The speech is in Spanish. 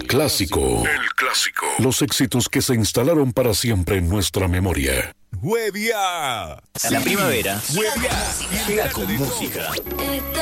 clásico. El clásico. Los éxitos que se instalaron para siempre en nuestra memoria. ¡Huevia! La primavera ¡Huevia! llega con música.